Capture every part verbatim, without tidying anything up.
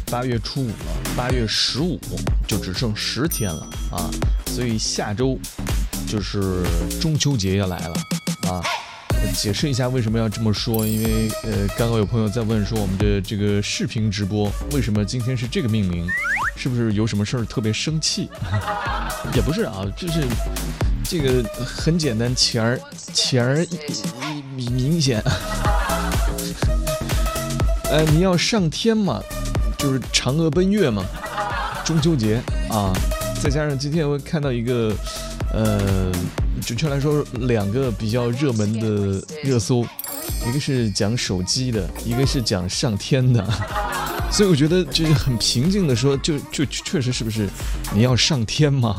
八月初五了，八月十五就只剩十天了啊，所以下周就是中秋节要来了啊。解释一下为什么要这么说，因为呃，刚刚有朋友在问说我们的这个视频直播为什么今天是这个命名，是不是有什么事儿特别生气？也不是啊，就是这个很简单，钱儿钱儿明显。呃，你要上天嘛，就是嫦娥奔月嘛，中秋节啊，再加上今天我看到一个，呃，准确来说两个比较热门的热搜，一个是讲手机的，一个是讲上天的，所以我觉得就是很平静的说，就就确实是不是你要上天嘛？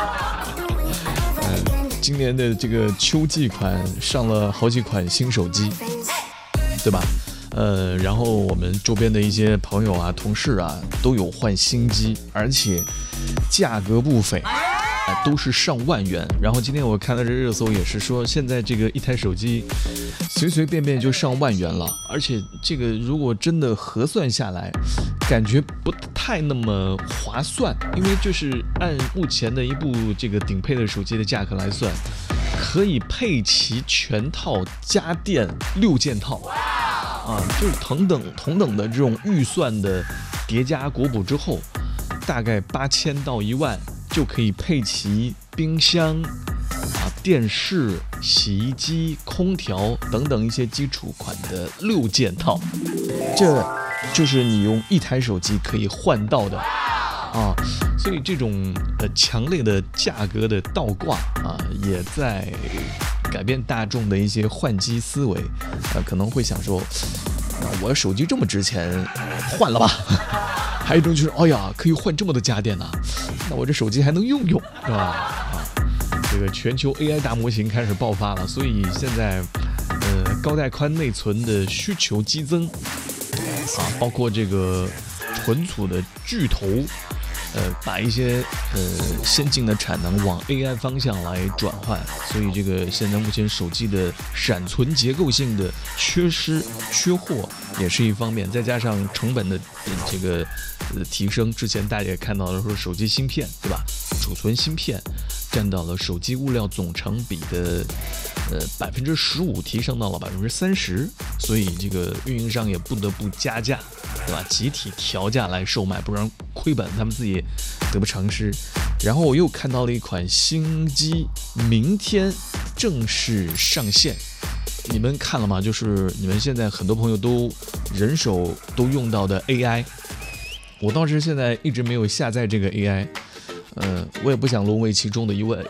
呃，今年的这个秋季款上了好几款新手机，对吧？呃，然后我们周边的一些朋友啊、同事啊，都有换新机，而且价格不菲，呃、都是上万元。然后今天我看到这热搜也是说，现在这个一台手机随随便便就上万元了，而且这个如果真的核算下来，感觉不太那么划算，因为就是按目前的一部这个顶配的手机的价格来算，可以配齐全套家电六件套。啊，就是同等同等的这种预算的叠加国补之后，大概八千到一万就可以配齐冰箱、啊电视、洗衣机、空调等等一些基础款的六件套，这就是你用一台手机可以换到的啊。所以这种呃强烈的价格的倒挂啊，也在改变大众的一些换机思维，呃，可能会想说，啊，我的手机这么值钱，换了吧。还有一种就是，哎呀，可以换这么多家电呢，那我这手机还能用用，是吧？啊，这个全球 A I 大模型开始爆发了，所以现在，呃，高带宽内存的需求激增，啊，包括这个存储的巨头。呃，把一些呃先进的产能往 A I 方向来转换，所以这个现在目前手机的闪存结构性的缺失、缺货也是一方面，再加上成本的、呃、这个呃提升，之前大家也看到了说手机芯片，对吧？储存芯片占到了手机物料总成比的呃百分之十五，提升到了百分之三十，所以这个运营商也不得不加价，对吧？集体调价来售卖，不然亏本，他们自己得不偿失。然后我又看到了一款新机，明天正式上线。你们看了吗？就是你们现在很多朋友都人手都用到的 A I， 我倒是现在一直没有下载这个 A I， 呃，我也不想沦为其中的一位。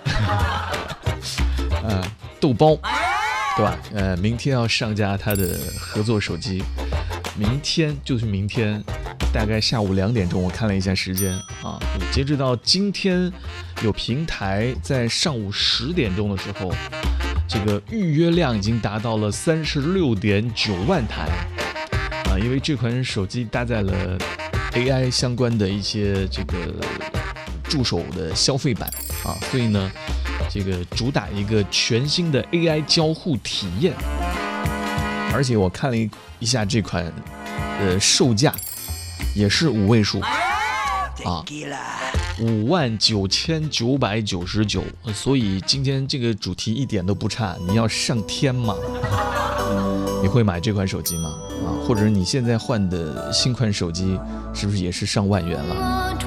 呃，豆包，对吧？呃，明天要上架它的合作手机，明天就是明天。大概下午两点钟，我看了一下时间啊，截止到今天，有平台在上午十点钟的时候，这个预约量已经达到了三十六点九万台啊，因为这款手机搭载了 A I 相关的一些这个助手的消费版啊，所以呢，这个主打一个全新的 A I 交互体验，而且我看了一下这款呃售价。也是五位数啊，五万九千九百九十九。所以今天这个主题一点都不差。你要上天吗？你会买这款手机吗？啊，或者你现在换的新款手机是不是也是上万元了？